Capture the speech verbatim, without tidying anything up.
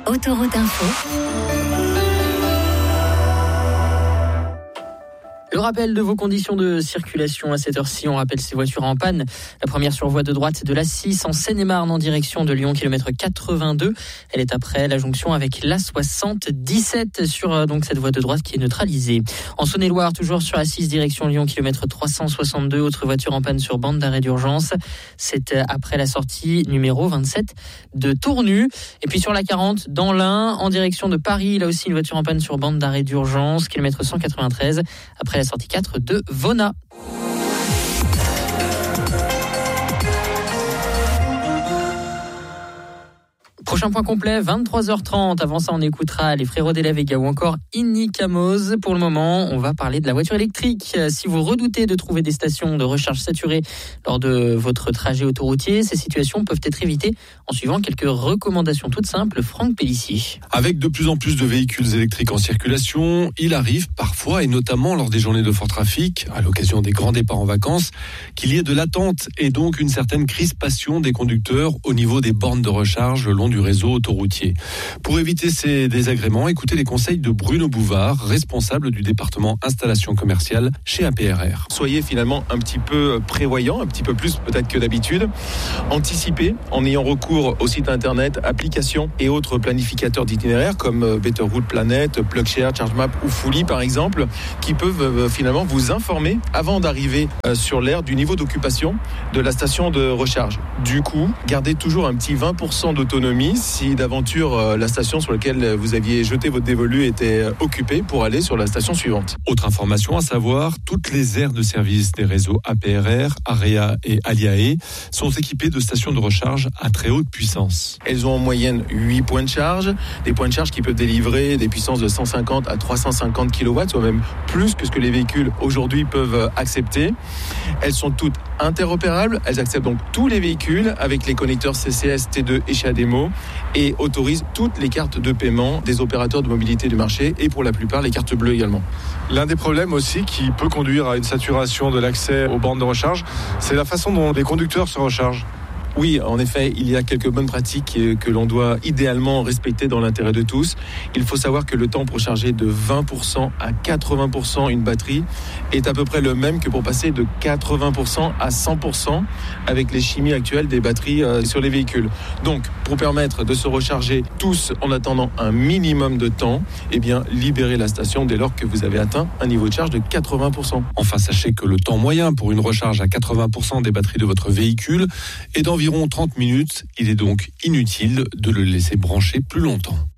Autoroute Info. Le rappel de vos conditions de circulation à cette heure-ci, on rappelle ces voitures en panne. La première sur voie de droite de l'A six en Seine-et-Marne en direction de Lyon, kilomètre quatre-vingt-deux. Elle est après la jonction avec l'A soixante-dix-sept sur donc cette voie de droite qui est neutralisée. En Saône-et-Loire, toujours sur l'A six direction Lyon, kilomètre trois cent soixante-deux. Autre voiture en panne sur bande d'arrêt d'urgence. C'est après la sortie numéro vingt-sept de Tournu. Et puis sur la quarante, dans l'Ain, en direction de Paris, là aussi une voiture en panne sur bande d'arrêt d'urgence, kilomètre cent quatre-vingt-treize. Après la sortie quatre de Vona. Prochain point complet, vingt-trois heures trente. Avant ça, on écoutera les Frérots de la Vega ou encore Inni Kamoz. Pour le moment, on va parler de la voiture électrique. Si vous redoutez de trouver des stations de recharge saturées lors de votre trajet autoroutier, ces situations peuvent être évitées en suivant quelques recommandations toutes simples. Franck Pellissier. Avec de plus en plus de véhicules électriques en circulation, il arrive parfois, et notamment lors des journées de fort trafic, à l'occasion des grands départs en vacances, qu'il y ait de l'attente et donc une certaine crispation des conducteurs au niveau des bornes de recharge le long du réseau autoroutier. Pour éviter ces désagréments, écoutez les conseils de Bruno Bouvard, responsable du département installation commerciale chez A P R R. Soyez finalement un petit peu prévoyant, un petit peu plus peut-être que d'habitude. Anticipez en ayant recours au site internet, applications et autres planificateurs d'itinéraires comme Better Route Planet, PlugShare, ChargeMap ou Fully par exemple, qui peuvent finalement vous informer avant d'arriver sur l'aire du niveau d'occupation de la station de recharge. Du coup, gardez toujours un petit vingt pour cent d'autonomie si d'aventure la station sur laquelle vous aviez jeté votre dévolu était occupée pour aller sur la station suivante. Autre information à savoir, toutes les aires de service des réseaux A P R R, AREA et Aliae sont équipées de stations de recharge à très haute puissance. Elles ont en moyenne huit points de charge, des points de charge qui peuvent délivrer des puissances de cent cinquante à trois cent cinquante kilowatts, soit même plus que ce que les véhicules aujourd'hui peuvent accepter. Elles sont toutes interopérables, elles acceptent donc tous les véhicules avec les connecteurs C C S, T deux et CHAdeMO et autorisent toutes les cartes de paiement des opérateurs de mobilité du marché et pour la plupart les cartes bleues également. L'un des problèmes aussi qui peut conduire à une saturation de l'accès aux bornes de recharge, c'est la façon dont les conducteurs se rechargent. Oui, en effet, il y a quelques bonnes pratiques que l'on doit idéalement respecter dans l'intérêt de tous. Il faut savoir que le temps pour charger de vingt pour cent à quatre-vingts pour cent une batterie est à peu près le même que pour passer de quatre-vingts pour cent à cent pour cent avec les chimies actuelles des batteries sur les véhicules. Donc, pour permettre de se recharger tous en attendant un minimum de temps, eh bien, libérez la station dès lors que vous avez atteint un niveau de charge de quatre-vingts pour cent. Enfin, sachez que le temps moyen pour une recharge à quatre-vingts pour cent des batteries de votre véhicule est d'environ environ trente minutes, il est donc inutile de le laisser brancher plus longtemps.